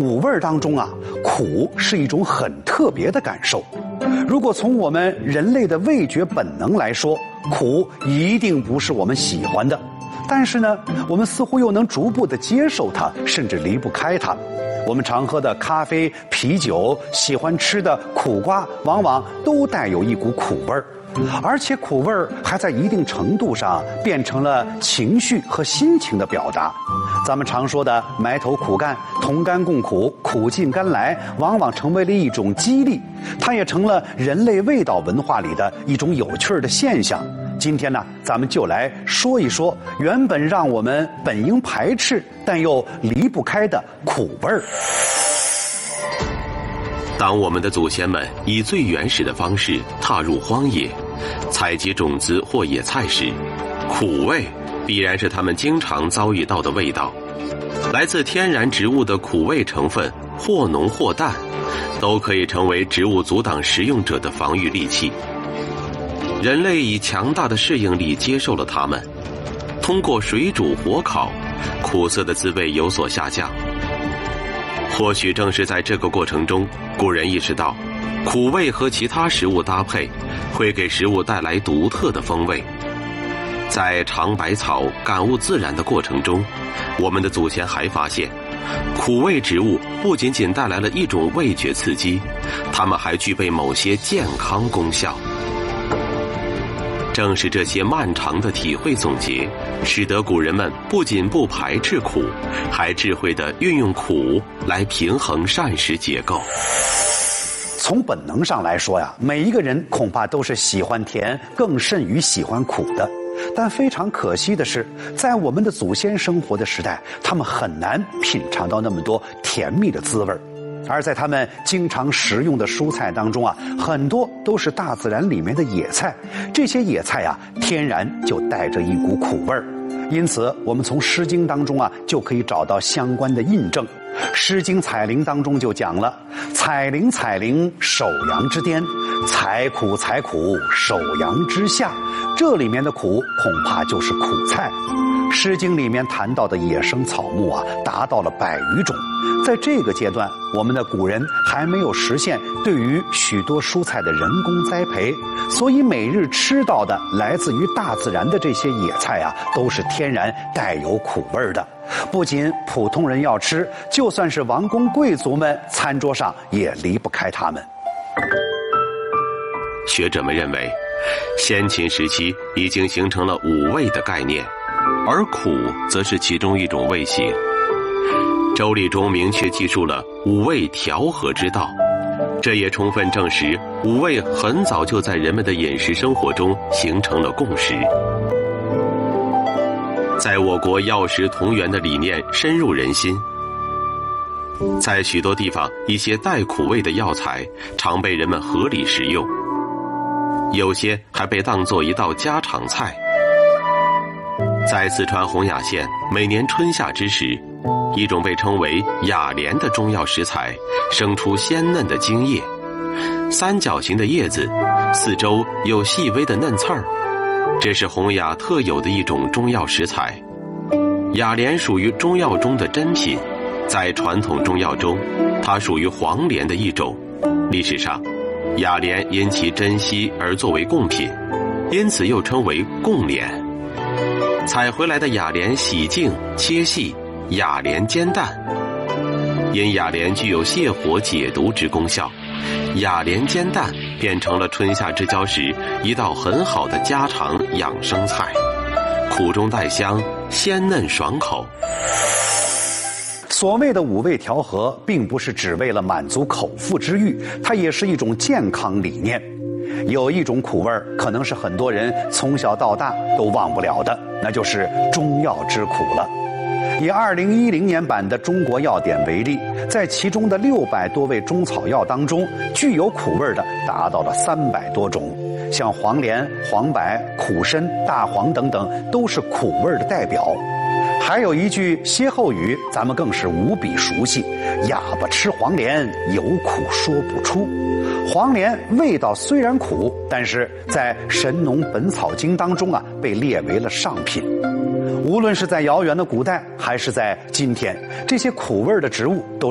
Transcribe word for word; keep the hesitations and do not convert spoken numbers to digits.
五味当中啊，苦是一种很特别的感受。如果从我们人类的味觉本能来说，苦一定不是我们喜欢的。但是呢，我们似乎又能逐步的接受它，甚至离不开它。我们常喝的咖啡、啤酒，喜欢吃的苦瓜，往往都带有一股苦味儿。而且苦味儿还在一定程度上变成了情绪和心情的表达。咱们常说的埋头苦干、同甘共苦、苦尽甘来，往往成为了一种激励，它也成了人类味道文化里的一种有趣的现象。今天呢，咱们就来说一说原本让我们本应排斥但又离不开的苦味儿。 当我们的祖先们以最原始的方式踏入荒野，采集种子或野菜时，苦味必然是他们经常遭遇到的味道。来自天然植物的苦味成分，或浓或淡，都可以成为植物阻挡食用者的防御利器。人类以强大的适应力接受了它们，通过水煮火烤，苦涩的滋味有所下降。或许正是在这个过程中，古人意识到苦味和其他食物搭配会给食物带来独特的风味。在尝百草感悟自然的过程中，我们的祖先还发现，苦味植物不仅仅带来了一种味觉刺激，它们还具备某些健康功效。正是这些漫长的体会总结，使得古人们不仅不排斥苦，还智慧地运用苦来平衡膳食结构。 从本能上来说呀，每一个人恐怕都是喜欢甜更甚于喜欢苦的。但非常可惜的是，在我们的祖先生活的时代，他们很难品尝到那么多甜蜜的滋味。而在他们经常食用的蔬菜当中啊，很多都是大自然里面的野菜，这些野菜啊，天然就带着一股苦味儿。因此，我们从《诗经》当中啊，就可以找到相关的印证。《诗经·采苓》当中就讲了：“采苓，采苓，首阳之巅；采苦，采苦，首阳之下。”这里面的苦，恐怕就是苦菜。《诗经》里面谈到的野生草木啊，达到了百余种。在这个阶段，我们的古人还没有实现对于许多蔬菜的人工栽培，所以每日吃到的来自于大自然的这些野菜啊，都是天然带有苦味的。不仅普通人要吃，就算是王公贵族们，餐桌上也离不开它们。 学者们认为，先秦时期已经形成了五味的概念，而苦则是其中一种味型。周礼中明确记述了五味调和之道，这也充分证实五味很早就在人们的饮食生活中形成了共识。在我国药食同源的理念深入人心，在许多地方，一些带苦味的药材常被人们合理食用，有些还被当作一道家常菜。在四川洪雅县，每年春夏之时，一种被称为雅莲的中药食材生出鲜嫩的茎叶，三角形的叶子，四周有细微的嫩刺儿，这是洪雅特有的一种中药食材。雅莲属于中药中的珍品，在传统中药中，它属于黄连的一种。历史上，雅莲因其珍稀而作为贡品，因此又称为贡莲。采回来的雅莲洗净切细，雅莲煎蛋。因雅莲具有泻火解毒之功效，雅莲煎蛋变成了春夏之交时一道很好的家常养生菜，苦中带香，鲜嫩爽口。 所谓的五味调和，并不是只为了满足口腹之欲，它也是一种健康理念。有一种苦味儿，可能是很多人从小到大都忘不了的，那就是中药之苦了。以二零一零年版的《中国药典》为例，在其中的六百多味中草药当中，具有苦味的达到了三百多种。像黄连、黄柏、苦参、大黄等等，都是苦味的代表。还有一句歇后语，咱们更是无比熟悉：哑巴吃黄连，有苦说不出。黄连味道虽然苦，但是在《神农本草经》当中啊，被列为了上品。无论是在遥远的古代，还是在今天，这些苦味的植物都